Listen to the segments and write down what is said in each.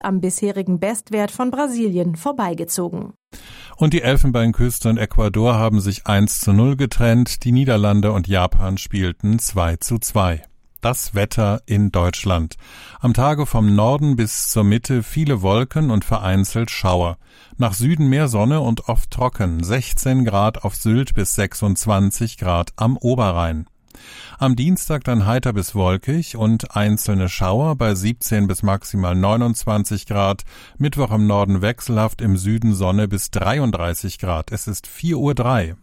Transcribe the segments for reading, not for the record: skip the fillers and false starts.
am bisherigen Bestwert von Brasilien vorbeigezogen. Und die Elfenbeinküste und Ecuador haben sich 1:0 getrennt, die Niederlande und Japan spielten 2:2. Das Wetter in Deutschland. Am Tage vom Norden bis zur Mitte viele Wolken und vereinzelt Schauer. Nach Süden mehr Sonne und oft trocken, 16 Grad auf Sylt bis 26 Grad am Oberrhein. Am Dienstag dann heiter bis wolkig und einzelne Schauer bei 17 bis maximal 29 Grad. Mittwoch im Norden wechselhaft, im Süden Sonne bis 33 Grad. Es ist 4:03 Uhr.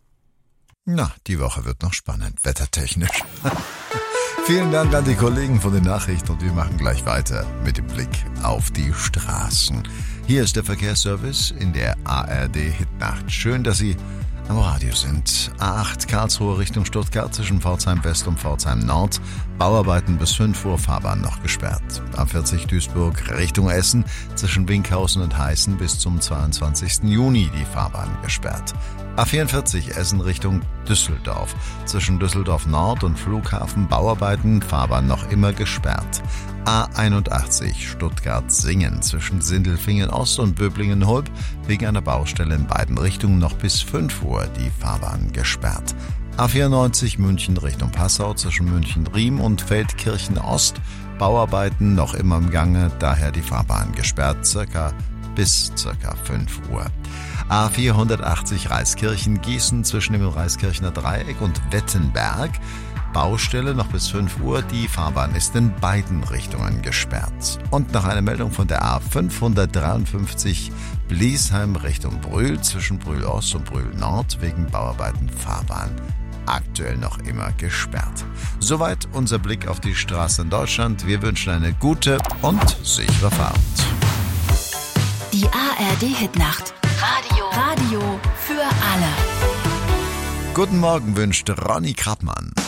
Na, die Woche wird noch spannend, wettertechnisch. Vielen Dank an die Kollegen von den Nachrichten und wir machen gleich weiter mit dem Blick auf die Straßen. Hier ist der Verkehrsservice in der ARD-Hitnacht. Schön, dass Sie am Radio sind. A8 Karlsruhe Richtung Stuttgart zwischen Pforzheim West und Pforzheim Nord. Bauarbeiten bis 5 Uhr, Fahrbahn noch gesperrt. A40 Duisburg Richtung Essen zwischen Winkhausen und Heißen bis zum 22. Juni die Fahrbahn gesperrt. A44 Essen Richtung Düsseldorf. Zwischen Düsseldorf Nord und Flughafen Bauarbeiten, Fahrbahn noch immer gesperrt. A81 Stuttgart-Singen zwischen Sindelfingen Ost und Böblingen-Hulb wegen einer Baustelle in beiden Richtungen noch bis 5 Uhr die Fahrbahn gesperrt. A94 München Richtung Passau zwischen München-Riem und Feldkirchen Ost. Bauarbeiten noch immer im Gange, daher die Fahrbahn gesperrt, bis circa 5 Uhr. A480 Reiskirchen-Gießen zwischen dem Reiskirchner Dreieck und Wettenberg. Baustelle noch bis 5 Uhr, die Fahrbahn ist in beiden Richtungen gesperrt. Und noch eine Meldung von der A553 Bliesheim Richtung Brühl zwischen Brühl Ost und Brühl Nord wegen Bauarbeiten, Fahrbahn aktuell noch immer gesperrt. Soweit unser Blick auf die Straße in Deutschland. Wir wünschen eine gute und sichere Fahrt. Die ARD-Hitnacht. Radio für alle. Guten Morgen wünscht Ronny Krappmann.